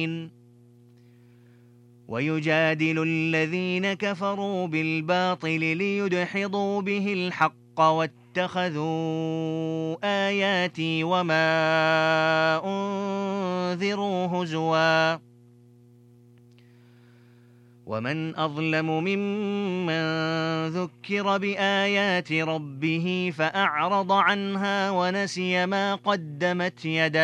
ويجادل الذين كفروا بالباطل ليدحضوا به الحق واتخذوا آياتي وما أنذروا هزوا ومن أظلم ممن ذكر بآيات ربه فأعرض عنها ونسي ما قدمت يداه